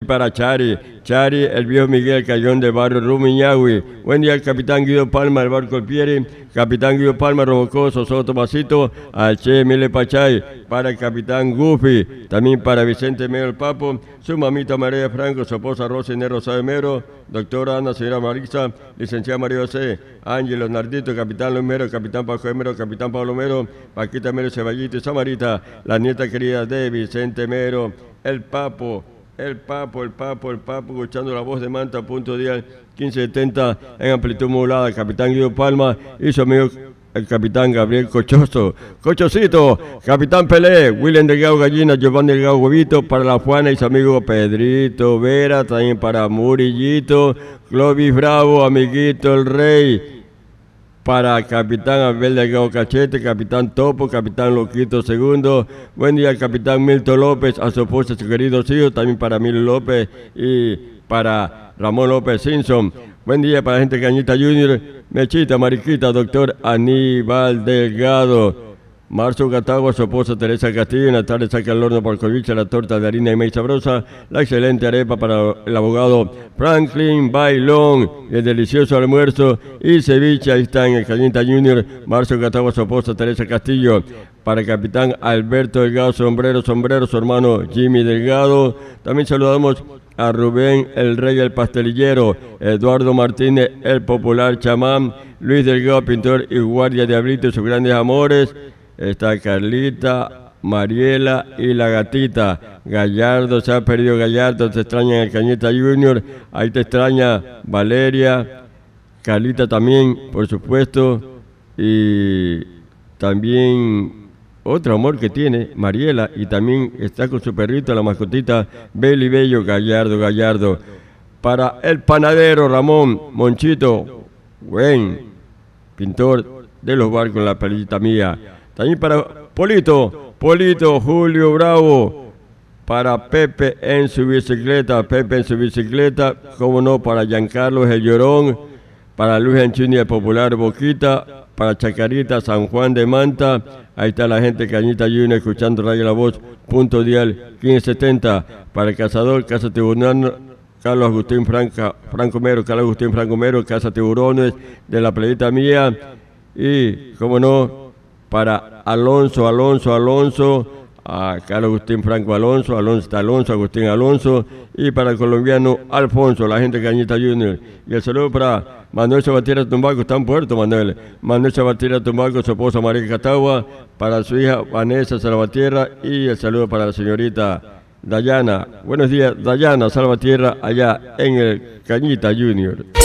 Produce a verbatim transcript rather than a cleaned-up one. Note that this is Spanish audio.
para Chari, Chari, el viejo Miguel Cayón del barrio Rumiñahui. Buen día al capitán Guido Palma del barco El Pieri, capitán Guido Palma, Robocoso, Soto Masito, al Che Mile Pachay, para el capitán Gufi, también para Vicente Mero el Papo, su mamita María Franco, su esposa Rosa Inés Rosado Mero, doctora Ana, señora Marisa, licenciada María José, Ángel Leonardito, capitán Luis Mero, capitán Paco Mero, capitán Pablo Mero, Paquita Mero Ceballito y Samarita, la nieta querida de Vicente Mero, el Papo, el Papo, el Papo, el Papo, escuchando la voz de Manta, punto dial, quince setenta en amplitud modulada, capitán Guido Palma y su amigo el capitán Gabriel Cochoso, Cochosito, capitán Pelé, William Delgado Gallina, Giovanni Delgado Huevito, para la Juana y su amigo Pedrito Vera, también para Murillito, Clovis Bravo, amiguito el Rey, para capitán Abel Delgado Cachete, capitán Topo, capitán Loquito Segundo, buen día al capitán Milton López, a su esposa, a sus queridos hijos, también para Mil López y para Ramón López Simpson. Buen día para la gente de Cañita Junior, Mechita, Mariquita, doctor Aníbal Delgado, Marzo Gatagua, su esposa Teresa Castillo, en la tarde saca el horno por Colvicha, la torta de harina y maíz sabrosa, la excelente arepa para el abogado Franklin Bailón, el delicioso almuerzo y ceviche, ahí está en el Cañita Junior, Marzo Gatagua, su esposa Teresa Castillo, para el capitán Alberto Delgado, sombrero, sombrero, su hermano Jimmy Delgado, también saludamos a Rubén, el rey, el pastelillero, Eduardo Martínez, el popular chamán, Luis Delgado, pintor y guardia de Abrito y sus grandes amores, está Carlita, Mariela y la gatita, Gallardo, se ha perdido Gallardo, te extraña en el Cañita Junior, ahí te extraña Valeria, Carlita también, por supuesto, y también otro amor que tiene, Mariela, y también está con su perrito, la mascotita, Beli Bello, Gallardo, Gallardo. Para el panadero Ramón Monchito, buen pintor de los barcos, la pelita mía. También para Polito, Polito, Julio Bravo. Para Pepe en su bicicleta, Pepe en su bicicleta, como no, para Giancarlo el Llorón, para Luis Anchini, el popular Boquita, para Chacarita, San Juan de Manta, ahí está la gente de Cañita Junior escuchando Radio La Voz, punto dial quince setenta, para el Cazador, Casa Tiburón, Carlos Agustín Franca, Franco Mero, Carlos Agustín Franco Mero, Casa Tiburones, de la playita mía, y, como no, para Alonso, Alonso, Alonso, a Carlos Agustín Franco Alonso, Alonso Alonso, Agustín Alonso, y para el colombiano Alfonso, la gente de Cañita Junior. Y el saludo para Manuel Sabatierra Tumbaco, está en Puerto Manuel, Manuel Sabatierra Tumbaco, su esposa María Catagua, para su hija Vanessa Salvatierra, y el saludo para la señorita Dayana. Buenos días, Dayana Salvatierra, allá en el Cañita Junior.